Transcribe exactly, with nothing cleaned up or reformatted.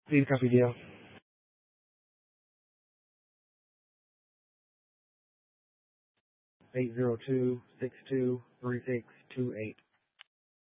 Please copy deal. Eight zero two six two three six two eight.